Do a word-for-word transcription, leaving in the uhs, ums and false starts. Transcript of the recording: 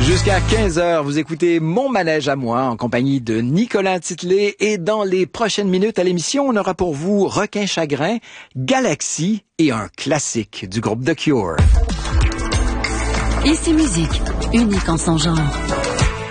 Jusqu'à quinze heures, vous écoutez Mon Manège à moi en compagnie de Nicolas Titley et dans les prochaines minutes à l'émission, on aura pour vous Requin Chagrin, Galaxy et un classique du groupe The Cure. Ici Musique, unique en son genre.